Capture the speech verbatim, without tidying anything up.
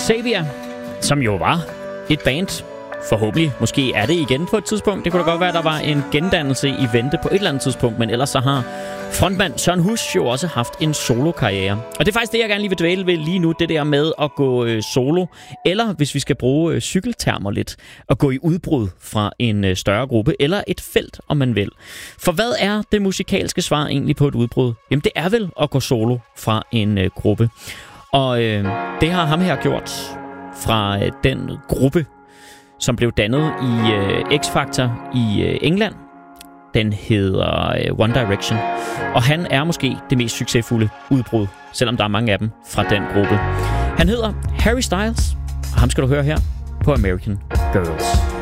Xavier, som jo var et band. Forhåbentlig. Måske er det igen på et tidspunkt. Det kunne da godt være, at der var en gendannelse i vente på et eller andet tidspunkt. Men ellers så har frontmand Søren Husch jo også haft en solo-karriere. Og det er faktisk det, jeg gerne lige vil dvæle ved lige nu. Det der med at gå øh, solo. Eller hvis vi skal bruge øh, cykeltermer lidt. At gå i udbrud fra en øh, større gruppe. Eller et felt, om man vil. For hvad er det musikalske svar egentlig på et udbrud? Jamen det er vel at gå solo fra en øh, gruppe. Og øh, det har ham her gjort fra øh, den gruppe, som blev dannet i øh, X-Factor i øh, England. Den hedder øh, One Direction. Og han er måske det mest succesfulde udbrud, selvom der er mange af dem fra den gruppe. Han hedder Harry Styles, og ham skal du høre her på American Girls.